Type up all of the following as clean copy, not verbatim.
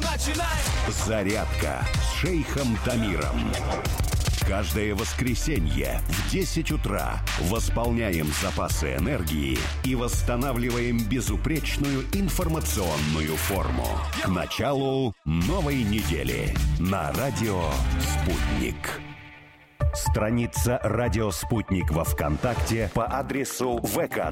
Зарядка с шейхом Дамиром. Каждое воскресенье в 10 утра восполняем запасы энергии и восстанавливаем безупречную информационную форму. К началу новой недели на радио «Спутник». Страница «Радио Спутник» во ВКонтакте по адресу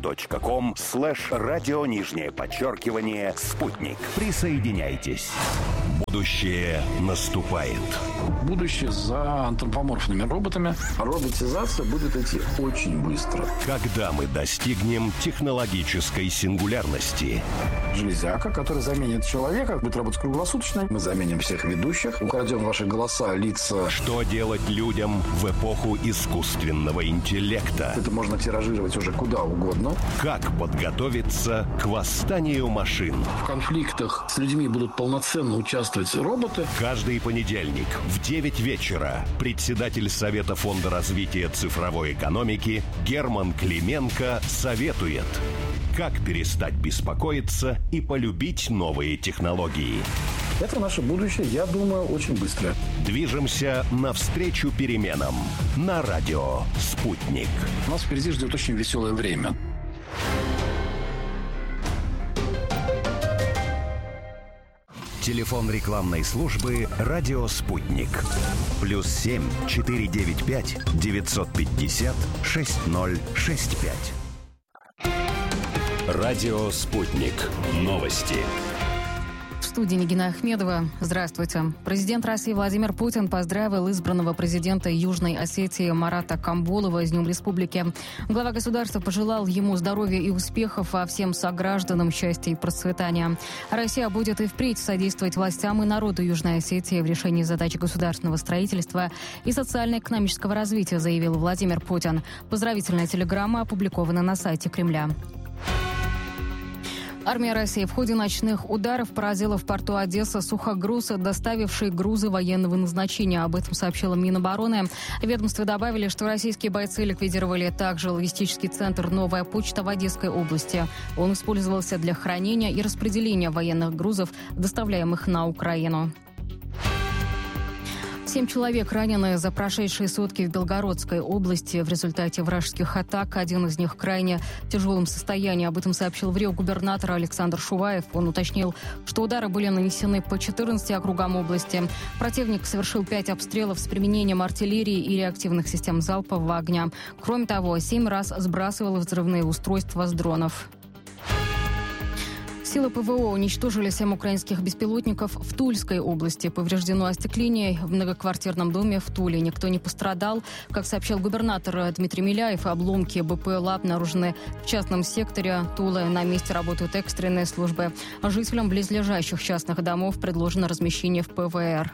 vk.com/радио_спутник. Присоединяйтесь. Будущее наступает. Будущее за антропоморфными роботами. Роботизация будет идти очень быстро. Когда мы достигнем технологической сингулярности? Железяка, которая заменит человека, будет работать круглосуточно. Мы заменим всех ведущих, украдем ваши голоса, лица. Что делать людям в эпоху искусственного интеллекта? Это можно тиражировать уже куда угодно. Как подготовиться к восстанию машин? В конфликтах с людьми будут полноценно участвовать роботы. Каждый понедельник в 9 вечера председатель Совета фонда развития цифровой экономики Герман Клименко советует, как перестать беспокоиться и полюбить новые технологии. Это наше будущее, я думаю, очень быстро. Движемся навстречу переменам на радио «Спутник». Нас впереди ждет очень веселое время. Телефон рекламной службы «Радио Спутник». +7 495 950 6065. Радио «Спутник». Новости. В студии Нигина Ахмедова. Здравствуйте. Президент России Владимир Путин поздравил избранного президента Южной Осетии Марата Камболова с Днем Республики. Глава государства пожелал ему здоровья и успехов, а всем согражданам счастья и процветания. Россия будет и впредь содействовать властям и народу Южной Осетии в решении задач государственного строительства и социально-экономического развития, заявил Владимир Путин. Поздравительная телеграмма опубликована на сайте Кремля. Армия России в ходе ночных ударов поразила в порту Одесса сухогруз, доставивший грузы военного назначения. Об этом сообщила Минобороны. В ведомстве добавили, что российские бойцы ликвидировали также логистический центр «Новая почта» в Одесской области. Он использовался для хранения и распределения военных грузов, доставляемых на Украину. 7 человек ранены за прошедшие сутки в Белгородской области в результате вражеских атак. Один из них в крайне тяжелом состоянии. Об этом сообщил в Рио губернатор Александр Шуваев. Он уточнил, что удары были нанесены по 14 округам области. Противник совершил 5 обстрелов с применением артиллерии и реактивных систем залпового огня. Кроме того, 7 раз сбрасывал взрывные устройства с дронов. Силы ПВО уничтожили 7 украинских беспилотников в Тульской области. Повреждено остекление в многоквартирном доме в Туле. Никто не пострадал. Как сообщил губернатор Дмитрий Миляев, обломки БПЛА обнаружены в частном секторе Тулы. На месте работают экстренные службы. Жителям близлежащих частных домов предложено размещение в ПВР.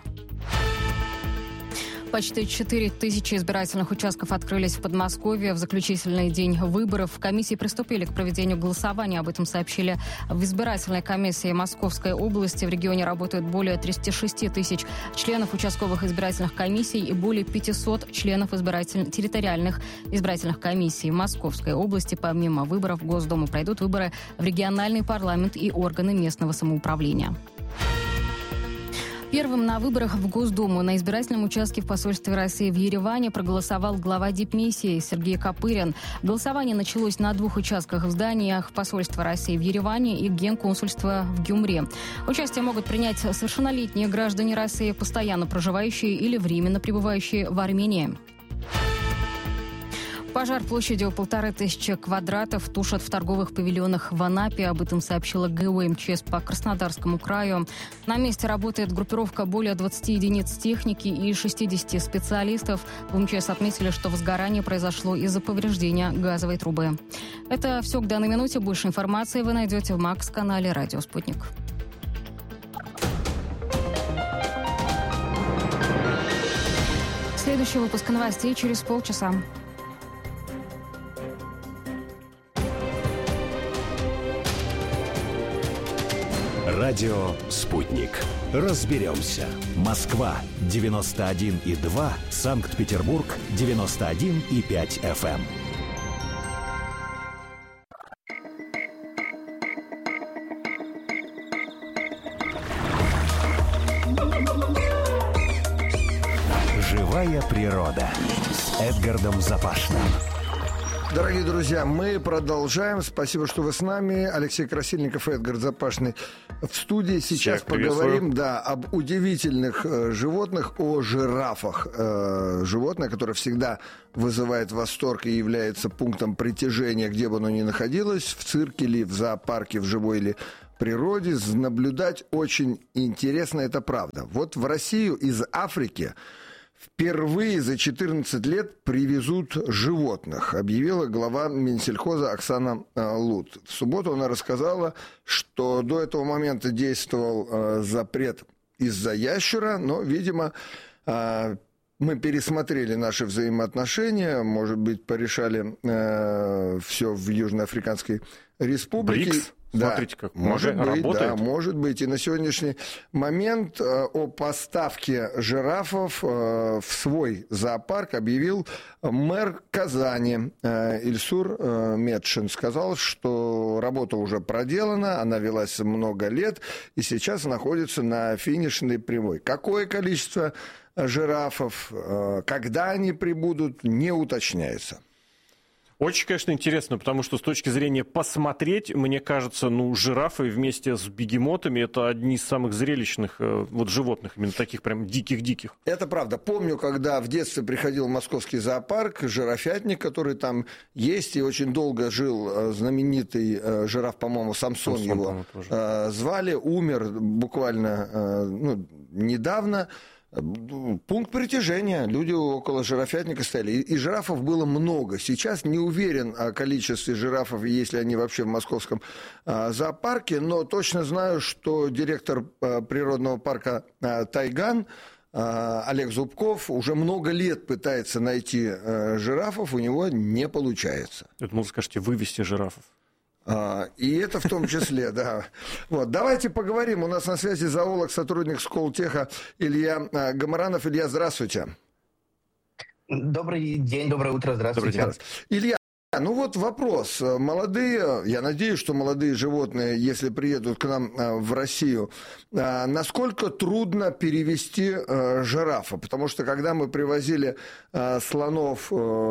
Почти 4000 избирательных участков открылись в Подмосковье в заключительный день выборов. Комиссии приступили к проведению голосования. Об этом сообщили в избирательной комиссии Московской области. В регионе работают более 36 тысяч членов участковых избирательных комиссий и более 500 членов территориальных избирательных комиссий. В Московской области помимо выборов в Госдуму пройдут выборы в региональный парламент и органы местного самоуправления. Первым на выборах в Госдуму на избирательном участке в посольстве России в Ереване проголосовал глава дипмиссии Сергей Копырин. Голосование началось на 2 участках в зданиях посольства России в Ереване и Генконсульства в Гюмри. Участие могут принять совершеннолетние граждане России, постоянно проживающие или временно пребывающие в Армении. Пожар площадью 1500 квадратов тушат в торговых павильонах в Анапе. Об этом сообщила ГУ МЧС по Краснодарскому краю. На месте работает группировка более 20 единиц техники и 60 специалистов. В МЧС отметили, что возгорание произошло из-за повреждения газовой трубы. Это все к данной минуте. Больше информации вы найдете в МАКС-канале «Радио Спутник». Следующий выпуск новостей через полчаса. Радио «Спутник». Разберемся. Москва 91,2, Санкт-Петербург 91,5 FM. Живая природа с Эдгардом Запашным. Дорогие друзья, мы продолжаем. Спасибо, что вы с нами. Алексей Красильников и Эдгард Запашный в студии. Сейчас поговорим об удивительных животных, о жирафах. Животное, которое всегда вызывает восторг и является пунктом притяжения, где бы оно ни находилось, в цирке или в зоопарке, в живой или природе. Наблюдать очень интересно, это правда. Вот в Россию из Африки впервые за 14 лет привезут животных, объявила глава Минсельхоза Оксана Лут. В субботу она рассказала, что до этого момента действовал запрет из-за ящера, но, видимо, мы пересмотрели наши взаимоотношения, может быть, порешали все в Южноафриканской Республике. БРИКС? Да, смотрите, как может быть, работает. да, может быть. И на сегодняшний момент о поставке жирафов в свой зоопарк объявил мэр Казани Ильсур Метшин. Сказал, что работа уже проделана, она велась много лет и сейчас находится на финишной прямой. Какое количество жирафов, когда они прибудут, не уточняется. Очень, конечно, интересно, потому что с точки зрения посмотреть, мне кажется, жирафы вместе с бегемотами — это одни из самых зрелищных животных, именно таких прям диких-диких. Это правда. Помню, когда в детстве приходил в московский зоопарк, жирафятник, который там есть, и очень долго жил знаменитый жираф, по-моему, Самсон его звали, умер буквально недавно. Пункт притяжения. Люди около жирафятника стояли. И жирафов было много. Сейчас не уверен о количестве жирафов, если они вообще в московском зоопарке, но точно знаю, что директор природного парка «Тайган» Олег Зубков уже много лет пытается найти жирафов, у него не получается. Это, можно скажете, вывести жирафов. И это в том числе, да. Вот. Давайте поговорим. У нас на связи зоолог, сотрудник Сколтеха Илья Гамаранов. Илья, здравствуйте. Добрый день, доброе утро, здравствуйте. Илья, вопрос. Молодые, я надеюсь, что молодые животные, если приедут к нам в Россию, насколько трудно перевести жирафа? Потому что когда мы привозили слонов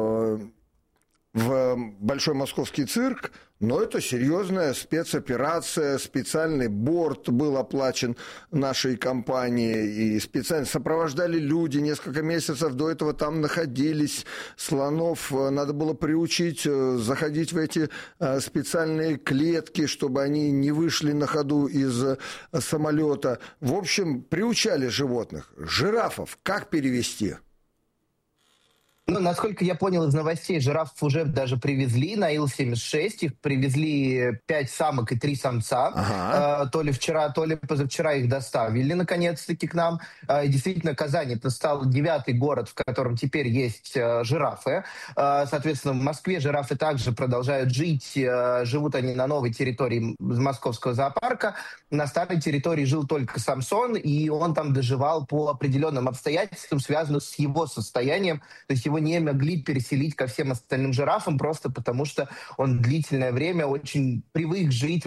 в Большой Московский цирк, но это серьезная спецоперация, специальный борт был оплачен нашей компанией, и специально сопровождали люди, несколько месяцев до этого там находились, слонов надо было приучить заходить в эти специальные клетки, чтобы они не вышли на ходу из самолета. В общем, приучали животных. Жирафов как перевести? Насколько я понял из новостей, жирафов уже даже привезли на Ил-76. Их привезли 5 самок и 3 самца. Ага. То ли вчера, то ли позавчера их доставили, наконец-таки, к нам. И действительно, Казань — это стал 9-й город, в котором теперь есть жирафы. Соответственно, в Москве жирафы также продолжают жить. Живут они на новой территории московского зоопарка. На старой территории жил только Самсон, и он там доживал по определенным обстоятельствам, связанным с его состоянием. То есть его не могли переселить ко всем остальным жирафам, просто потому что он длительное время очень привык жить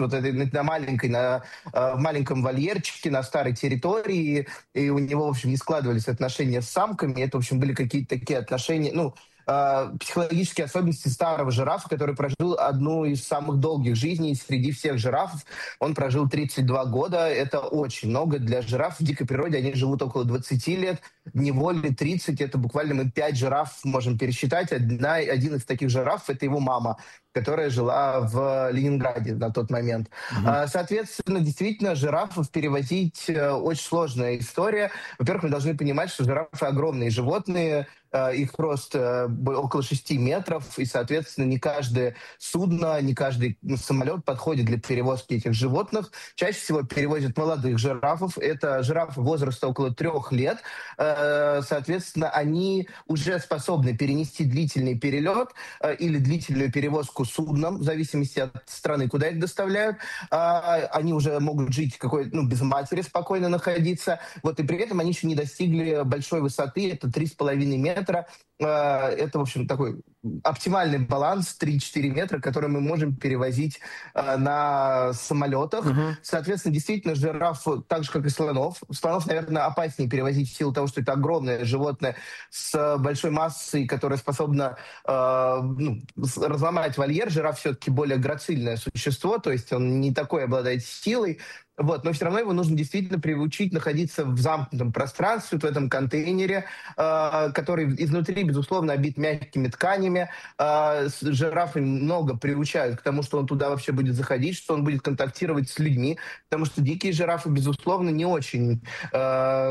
в маленьком вольерчике на старой территории, и у него, в общем, не складывались отношения с самками. Это, в общем, были какие-то такие отношения, психологические особенности старого жирафа, который прожил одну из самых долгих жизней среди всех жирафов. Он прожил 32 года. Это очень много для жирафов. В дикой природе они живут около 20 лет. В неволе 30. Это буквально мы 5 жирафов можем пересчитать. Один из таких жирафов — это его мама, которая жила в Ленинграде на тот момент. Соответственно, действительно, жирафов перевозить очень сложная история. Во-первых, мы должны понимать, что жирафы огромные животные, их рост около 6 метров, и, соответственно, не каждое судно, не каждый самолет подходит для перевозки этих животных. Чаще всего перевозят молодых жирафов. Это жирафы возраста около 3 лет. Соответственно, они уже способны перенести длительный перелет или длительную перевозку судном, в зависимости от страны, куда их доставляют. Они уже могут жить без матери, спокойно находиться. И при этом они еще не достигли большой высоты, это 3,5 метра. это, в общем, такой оптимальный баланс 3-4 метра, который мы можем перевозить на самолетах. Соответственно, действительно, жираф, так же, как и слонов. Слонов, наверное, опаснее перевозить в силу того, что это огромное животное с большой массой, которое способно разломать вольер. Жираф все-таки более грацильное существо, то есть он не такой обладает силой. Вот, но все равно его нужно действительно приучить находиться в замкнутом пространстве, в этом контейнере, который изнутри, безусловно, обит мягкими тканями. Жирафы много приучают к тому, что он туда вообще будет заходить, что он будет контактировать с людьми, потому что дикие жирафы, безусловно, не очень